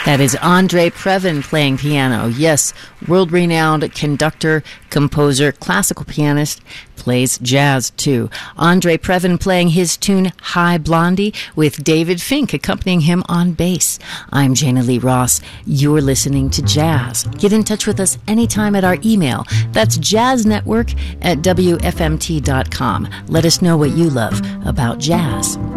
That is Andre Previn playing piano. Yes, world-renowned conductor, composer, classical pianist, plays jazz too. Andre Previn playing his tune Hi Blondie with David Fink accompanying him on bass. I'm Jana Lee Ross. You're listening to Jazz. Get in touch with us anytime at our email. That's jazznetwork@wfmt.com. Let us know what you love about jazz.